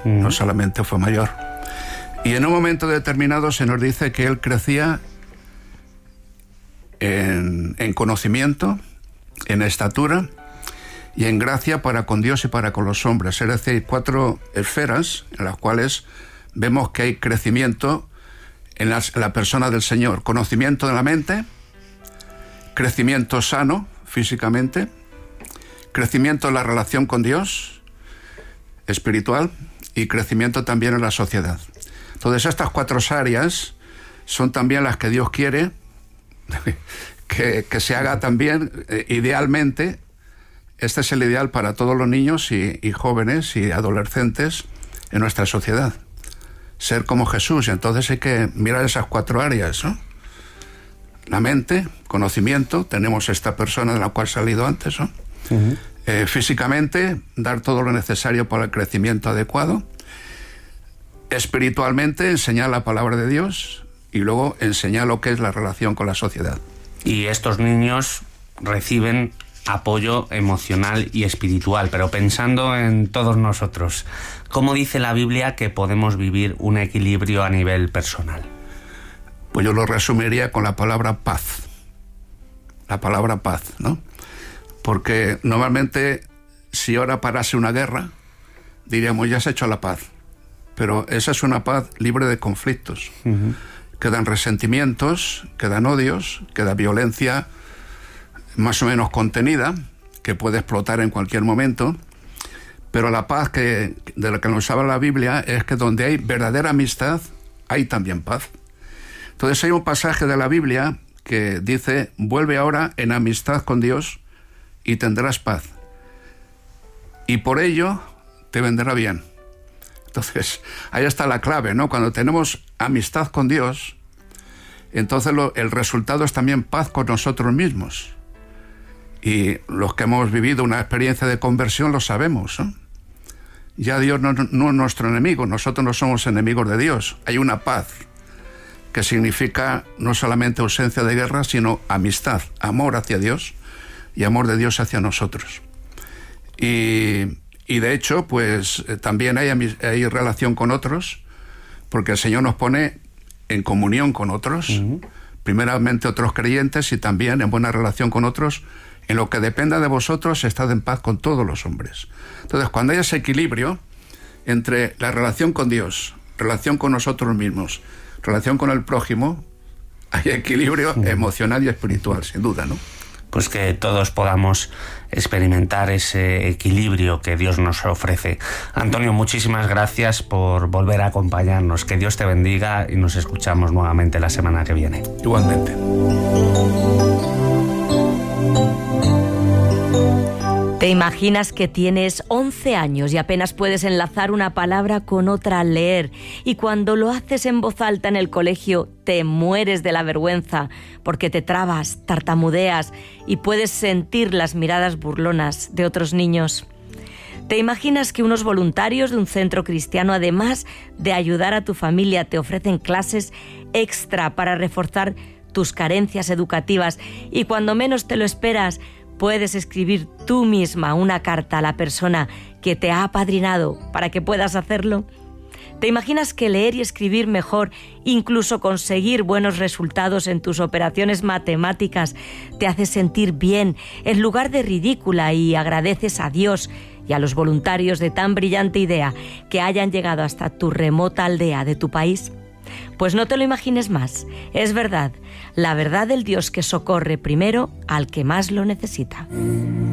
no solamente fue mayor. Y en un momento determinado se nos dice que él crecía en conocimiento, en estatura y en gracia para con Dios y para con los hombres. Es decir, 4 esferas en las cuales vemos que hay crecimiento en la persona del Señor. Conocimiento de la mente, crecimiento sano físicamente, crecimiento en la relación con Dios, espiritual, y crecimiento también en la sociedad. Entonces, estas 4 áreas son también las que Dios quiere que se haga también, idealmente. Este es el ideal para todos los niños y jóvenes y adolescentes en nuestra sociedad. Ser como Jesús. Y entonces hay que mirar esas 4 áreas, ¿no? La mente, conocimiento, tenemos esta persona de la cual he salido antes, ¿no? Físicamente, dar todo lo necesario para el crecimiento adecuado. Espiritualmente, enseñar la palabra de Dios y luego enseñar lo que es la relación con la sociedad. Y estos niños reciben apoyo emocional y espiritual, pero pensando en todos nosotros, ¿cómo dice la Biblia que podemos vivir un equilibrio a nivel personal? Pues yo lo resumiría con la palabra paz. La palabra paz, ¿no? Porque normalmente, si ahora parase una guerra, diríamos, ya se ha hecho la paz. Pero esa es una paz libre de conflictos. Quedan resentimientos, quedan odios, queda violencia más o menos contenida, que puede explotar en cualquier momento. Pero la paz de la que nos habla la Biblia es que donde hay verdadera amistad, hay también paz. Entonces hay un pasaje de la Biblia que dice, vuelve ahora en amistad con Dios y tendrás paz. Y por ello te vendrá bien. Entonces, ahí está la clave, ¿no? Cuando tenemos amistad con Dios, entonces el resultado es también paz con nosotros mismos. Y los que hemos vivido una experiencia de conversión lo sabemos, ¿no? Ya Dios no es nuestro enemigo, nosotros no somos enemigos de Dios. Hay una paz que significa no solamente ausencia de guerra, sino amistad, amor hacia Dios y amor de Dios hacia nosotros. Y de hecho, pues también hay relación con otros, porque el Señor nos pone en comunión con otros, primeramente otros creyentes y también en buena relación con otros. En lo que dependa de vosotros, estad en paz con todos los hombres. Entonces, cuando hay ese equilibrio entre la relación con Dios, relación con nosotros mismos, relación con el prójimo, hay equilibrio emocional y espiritual, sin duda, ¿no? Pues que todos podamos experimentar ese equilibrio que Dios nos ofrece. Antonio, muchísimas gracias por volver a acompañarnos. Que Dios te bendiga y nos escuchamos nuevamente la semana que viene. Igualmente. ¿Te imaginas que tienes 11 años y apenas puedes enlazar una palabra con otra al leer? Y cuando lo haces en voz alta en el colegio, te mueres de la vergüenza porque te trabas, tartamudeas y puedes sentir las miradas burlonas de otros niños. ¿Te imaginas que unos voluntarios de un centro cristiano, además de ayudar a tu familia, te ofrecen clases extra para reforzar tus carencias educativas y cuando menos te lo esperas, puedes escribir tú misma una carta a la persona que te ha apadrinado para que puedas hacerlo? ¿Te imaginas que leer y escribir mejor, incluso conseguir buenos resultados en tus operaciones matemáticas, te hace sentir bien en lugar de ridícula y agradeces a Dios y a los voluntarios de tan brillante idea que hayan llegado hasta tu remota aldea de tu país? Pues no te lo imagines más, es verdad, la verdad del Dios que socorre primero al que más lo necesita.